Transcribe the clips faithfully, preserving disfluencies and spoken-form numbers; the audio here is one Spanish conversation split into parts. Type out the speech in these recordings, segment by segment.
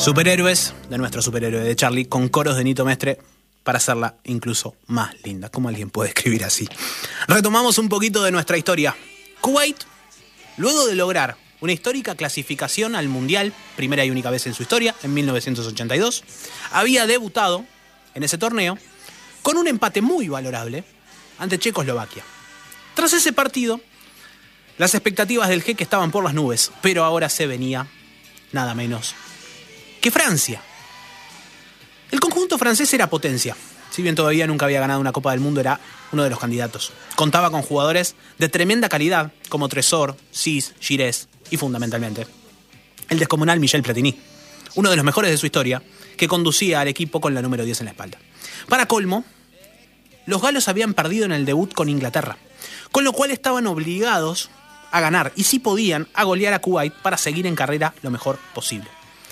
Superhéroes de nuestro superhéroe de Charlie con coros de Nito Mestre para hacerla incluso más linda. ¿Cómo alguien puede escribir así? Retomamos un poquito de nuestra historia. Kuwait, luego de lograr una histórica clasificación al Mundial, primera y única vez en su historia, en mil novecientos ochenta y dos, había debutado en ese torneo con un empate muy valorable ante Checoslovaquia. Tras ese partido, las expectativas del jeque estaban por las nubes, pero ahora se venía nada menos que Francia. El conjunto francés era potencia. Si bien todavía nunca había ganado una Copa del Mundo, era uno de los candidatos. Contaba con jugadores de tremenda calidad, como Tresor, Sis, Girés y, fundamentalmente, el descomunal Michel Platini, uno de los mejores de su historia, que conducía al equipo con la número diez en la espalda. Para colmo, los galos habían perdido en el debut con Inglaterra, con lo cual estaban obligados a ganar, y si podían, a golear a Kuwait para seguir en carrera lo mejor posible.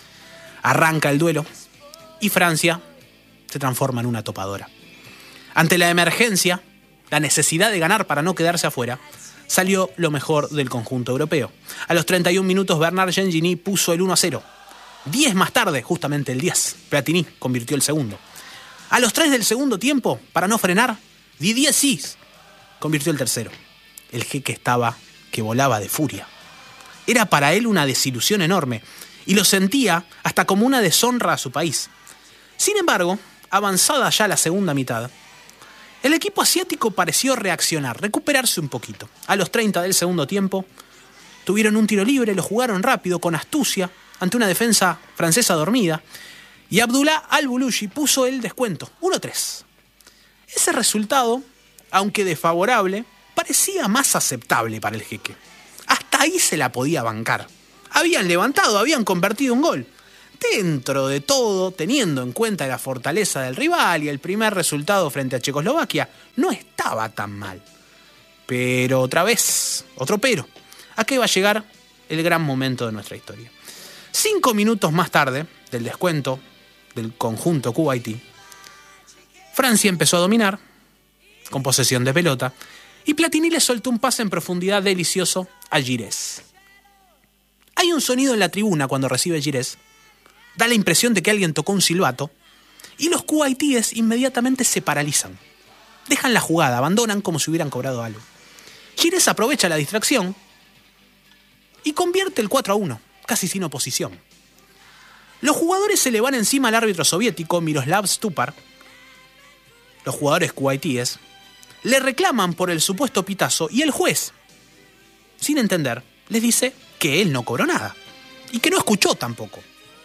Arranca el duelo y Francia se transforma en una topadora. Ante la emergencia, la necesidad de ganar para no quedarse afuera, salió lo mejor del conjunto europeo. A los treinta y un minutos, Bernard Gengini puso el uno a cero. Diez más tarde, justamente el diez, Platini convirtió el segundo. A los tres del segundo tiempo, para no frenar, Didier Sis convirtió el tercero. El jeque estaba que volaba de furia. Era para él una desilusión enorme, y lo sentía hasta como una deshonra a su país. Sin embargo, avanzada ya la segunda mitad, el equipo asiático pareció reaccionar, recuperarse un poquito. A los treinta del segundo tiempo, tuvieron un tiro libre, lo jugaron rápido, con astucia, ante una defensa francesa dormida, y Abdullah Al-Bulushi puso el descuento, uno a tres. Ese resultado, aunque desfavorable, parecía más aceptable para el jeque. Hasta ahí se la podía bancar. Habían levantado, habían convertido un gol. Dentro de todo, teniendo en cuenta la fortaleza del rival y el primer resultado frente a Checoslovaquia, no estaba tan mal. Pero otra vez, otro pero. ¿A qué va a llegar el gran momento de nuestra historia? Cinco minutos más tarde del descuento del conjunto kuwaití, Francia empezó a dominar, con posesión de pelota, y Platini le soltó un pase en profundidad delicioso a Girés. Hay un sonido en la tribuna cuando recibe Girés. Da la impresión de que alguien tocó un silbato y los kuwaitíes inmediatamente se paralizan. Dejan la jugada, abandonan como si hubieran cobrado algo. Girés aprovecha la distracción y convierte el cuatro a uno, casi sin oposición. Los jugadores se le van encima al árbitro soviético Miroslav Stupar. Los jugadores kuwaitíes le reclaman por el supuesto pitazo y el juez, sin entender, les dice que él no cobró nada y que no escuchó tampoco.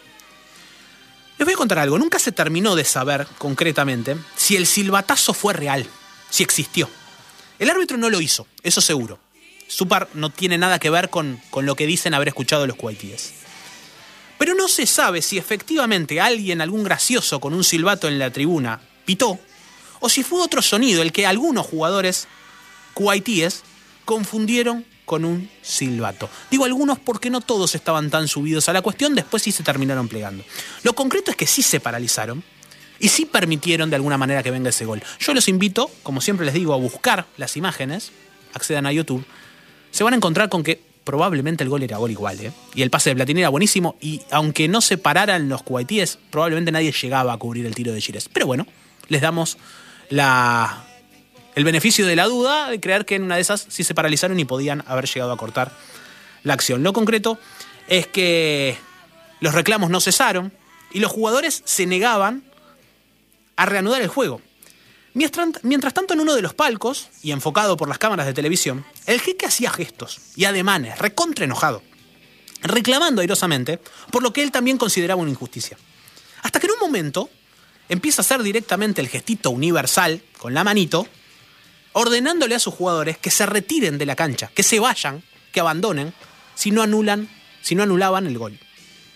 Les voy a contar algo. Nunca se terminó de saber concretamente si el silbatazo fue real, si existió. El árbitro no lo hizo, eso seguro. Stupar no tiene nada que ver con, con lo que dicen haber escuchado los kuwaitíes. Pero no se sabe si efectivamente alguien, algún gracioso con un silbato en la tribuna, pitó, o si fue otro sonido el que algunos jugadores kuwaitíes confundieron con un silbato. Digo algunos porque no todos estaban tan subidos a la cuestión, después sí se terminaron plegando. Lo concreto es que sí se paralizaron y sí permitieron de alguna manera que venga ese gol. Yo los invito, como siempre les digo, a buscar las imágenes, accedan a YouTube, se van a encontrar con que probablemente el gol era gol igual, ¿eh? Y el pase de Platini era buenísimo, y aunque no se pararan los kuwaitíes, probablemente nadie llegaba a cubrir el tiro de Girés. Pero bueno, les damos la... el beneficio de la duda de creer que en una de esas sí se paralizaron y podían haber llegado a cortar la acción. Lo concreto es que los reclamos no cesaron y los jugadores se negaban a reanudar el juego. Mientras, mientras tanto, en uno de los palcos, y enfocado por las cámaras de televisión, el jeque hacía gestos y ademanes, recontra enojado, reclamando airosamente por lo que él también consideraba una injusticia. Hasta que en un momento empieza a hacer directamente el gestito universal con la manito, ordenándole a sus jugadores que se retiren de la cancha, que se vayan, que abandonen, si no anulan, si no anulaban el gol.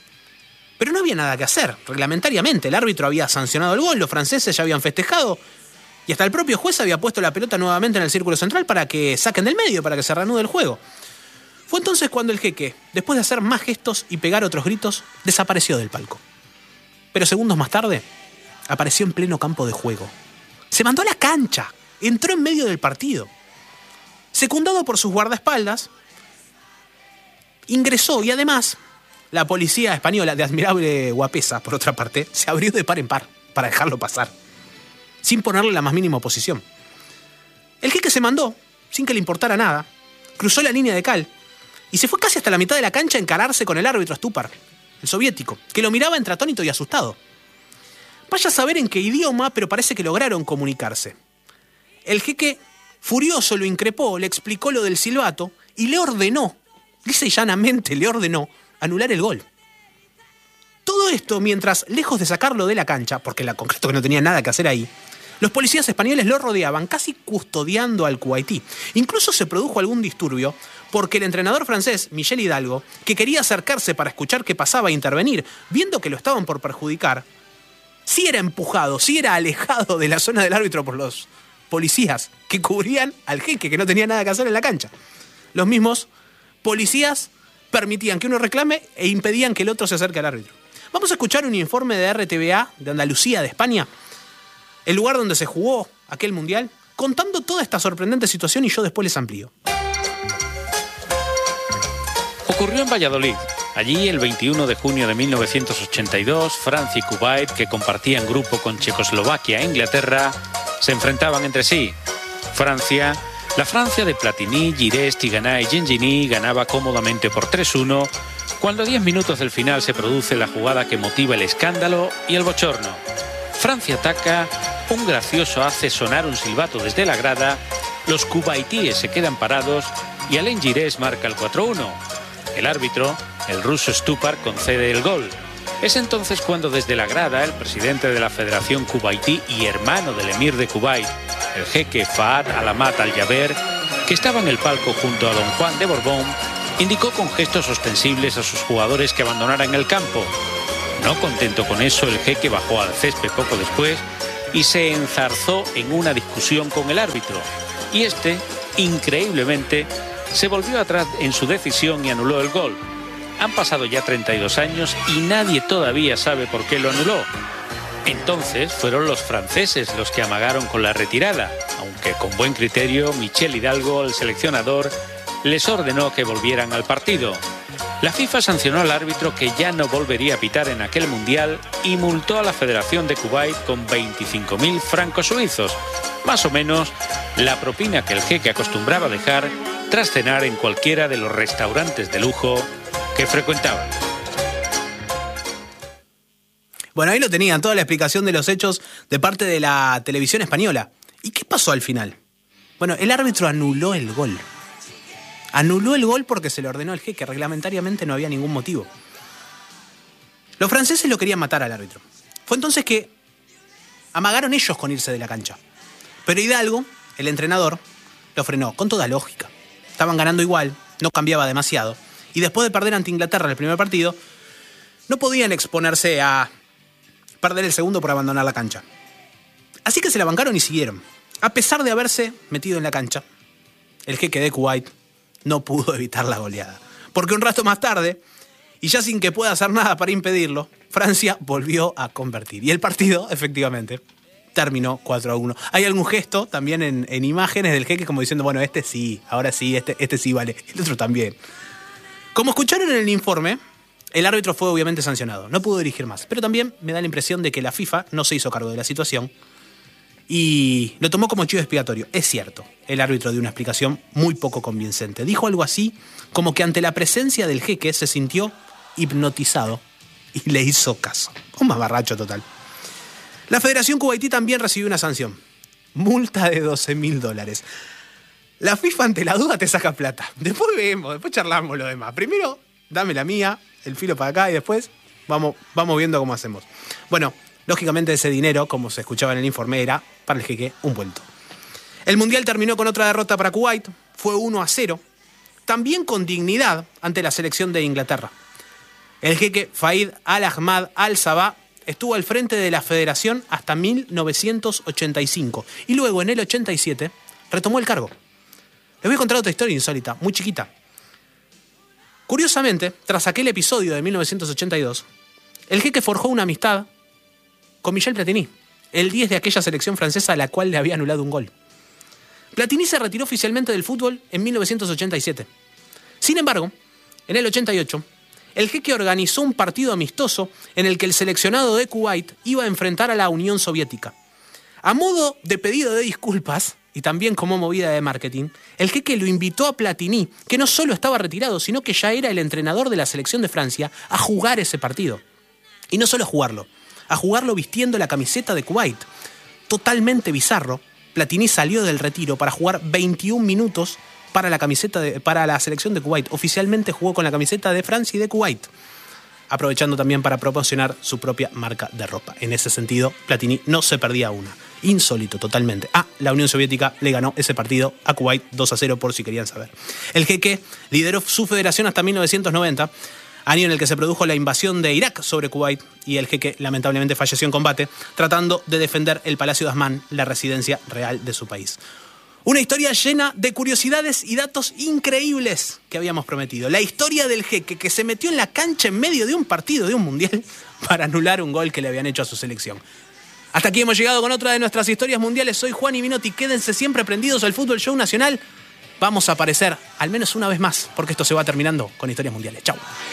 Pero no había nada que hacer. Reglamentariamente, el árbitro había sancionado el gol, los franceses ya habían festejado, y hasta el propio juez había puesto la pelota nuevamente en el círculo central para que saquen del medio, para que se reanude el juego. Fue entonces cuando el jeque, después de hacer más gestos y pegar otros gritos, desapareció del palco. Pero segundos más tarde, apareció en pleno campo de juego. Se mandó a la cancha. Entró en medio del partido. Secundado por sus guardaespaldas, ingresó y además La policía española, de admirable guapesa, por otra parte, se abrió de par en par para dejarlo pasar, sin ponerle la más mínima oposición. El jeque se mandó, sin que le importara nada, cruzó la línea de cal y se fue casi hasta la mitad de la cancha a encararse con el árbitro Stupar, el soviético, que lo miraba entre atónito y asustado. Vaya a saber en qué idioma, pero parece que lograron comunicarse. El jeque, furioso, lo increpó, le explicó lo del silbato y le ordenó, lisa y llanamente le ordenó, anular el gol. Todo esto mientras, lejos de sacarlo de la cancha, porque en concreto que no tenía nada que hacer ahí, los policías españoles lo rodeaban, casi custodiando al kuwaití. Incluso se produjo algún disturbio porque el entrenador francés, Michel Hidalgo, que quería acercarse para escuchar qué pasaba e intervenir, viendo que lo estaban por perjudicar, sí era empujado, sí era alejado de la zona del árbitro por los policías que cubrían al jeque, que no tenía nada que hacer en la cancha. Los mismos policías permitían que uno reclame e impedían que el otro se acerque al árbitro. Vamos a escuchar un informe de R T V A de Andalucía, de España, el lugar donde se jugó aquel mundial, contando toda esta sorprendente situación y yo después les amplío. Ocurrió en Valladolid. Allí, el veintiuno de junio de mil novecientos ochenta y dos, Francia y Kuwait, que compartían grupo con Checoslovaquia e Inglaterra, se enfrentaban entre sí. Francia, la Francia de Platini, Girés, Tigana y Gengini ganaba cómodamente por tres uno, cuando a diez minutos del final se produce la jugada que motiva el escándalo y el bochorno. Francia ataca, un gracioso hace sonar un silbato desde la grada, los kuwaitíes se quedan parados y Alain Girés marca el cuatro uno. El árbitro, el ruso Stupar, concede el gol. Es entonces cuando desde la grada el presidente de la Federación Kuwaití y hermano del emir de Kuwait, el jeque Fahad Alamat Al-Jaber, que estaba en el palco junto a don Juan de Borbón, indicó con gestos ostensibles a sus jugadores que abandonaran el campo. No contento con eso, el jeque bajó al césped poco después y se enzarzó en una discusión con el árbitro. Y este, increíblemente, se volvió atrás en su decisión y anuló el gol. Han pasado ya treinta y dos años y nadie todavía sabe por qué lo anuló. Entonces fueron los franceses los que amagaron con la retirada, aunque con buen criterio Michel Hidalgo, el seleccionador, les ordenó que volvieran al partido. La FIFA sancionó al árbitro, que ya no volvería a pitar en aquel mundial, y multó a la Federación de Kuwait con veinticinco mil francos suizos, más o menos la propina que el jeque acostumbraba dejar tras cenar en cualquiera de los restaurantes de lujo que frecuentaba. Bueno, ahí lo tenían, toda la explicación de los hechos de parte de la televisión española. ¿Y qué pasó al final? Bueno, el árbitro anuló el gol. Anuló el gol porque se le ordenó al jeque. Reglamentariamente no había ningún motivo. Los franceses lo querían matar al árbitro. Fue entonces que amagaron ellos con irse de la cancha. Pero Hidalgo, el entrenador, lo frenó con toda lógica. Estaban ganando igual, no cambiaba demasiado. Y después de perder ante Inglaterra el primer partido, no podían exponerse a perder el segundo por abandonar la cancha. Así que se la bancaron y siguieron. A pesar de haberse metido en la cancha, el jeque de Kuwait no pudo evitar la goleada. Porque un rato más tarde, y ya sin que pueda hacer nada para impedirlo, Francia volvió a convertir. Y el partido, efectivamente, terminó cuatro a uno. Hay algún gesto también en, en imágenes del jeque como diciendo, bueno, este sí, ahora sí, este, este sí vale, el otro también. Como escucharon en el informe, el árbitro fue obviamente sancionado. No pudo dirigir más. Pero también me da la impresión de que la FIFA no se hizo cargo de la situación y lo tomó como chivo expiatorio. Es cierto, el árbitro dio una explicación muy poco convincente. Dijo algo así como que ante la presencia del jeque se sintió hipnotizado y le hizo caso. Un mamarracho total. La Federación Kuwaití también recibió una sanción. Multa de doce mil dólares. La FIFA ante la duda te saca plata. Después vemos, después charlamos lo demás. Primero, dame la mía, el filo para acá y después vamos, vamos viendo cómo hacemos. Bueno, lógicamente ese dinero, como se escuchaba en el informe, era para el jeque un vuelto. El Mundial terminó con otra derrota para Kuwait. Fue uno a cero. También con dignidad ante la selección de Inglaterra. El jeque Fahad Al-Ahmad Al-Sabah estuvo al frente de la federación hasta mil novecientos ochenta y cinco. Y luego, en el ochenta y siete, retomó el cargo. Les voy a contar otra historia insólita, muy chiquita. Curiosamente, tras aquel episodio de mil novecientos ochenta y dos, el jeque forjó una amistad con Michel Platini, el diez de aquella selección francesa a la cual le había anulado un gol. Platini se retiró oficialmente del fútbol en mil novecientos ochenta y siete. Sin embargo, en el ochenta y ocho, el jeque organizó un partido amistoso en el que el seleccionado de Kuwait iba a enfrentar a la Unión Soviética. A modo de pedido de disculpas, y también como movida de marketing, el jeque lo invitó a Platini, que no solo estaba retirado, sino que ya era el entrenador de la selección de Francia, a jugar ese partido. Y no solo a jugarlo, a jugarlo vistiendo la camiseta de Kuwait. Totalmente bizarro, Platini salió del retiro para jugar veintiún minutos para la, camiseta de, para la selección de Kuwait. Oficialmente jugó con la camiseta de Francia y de Kuwait, aprovechando también para promocionar su propia marca de ropa. En ese sentido, Platini no se perdía una. Insólito, totalmente. Ah, la Unión Soviética le ganó ese partido a Kuwait dos a cero, por si querían saber. El jeque lideró su federación hasta mil novecientos noventa, año en el que se produjo la invasión de Irak sobre Kuwait, y el jeque lamentablemente falleció en combate, tratando de defender el Palacio de Asmán, la residencia real de su país. Una historia llena de curiosidades y datos increíbles que habíamos prometido. La historia del jeque que se metió en la cancha en medio de un partido de un mundial para anular un gol que le habían hecho a su selección. Hasta aquí hemos llegado con otra de nuestras historias mundiales. Soy Juan y Minotti. Quédense siempre prendidos al Fútbol Show Nacional. Vamos a aparecer al menos una vez más, porque esto se va terminando con historias mundiales. Chau.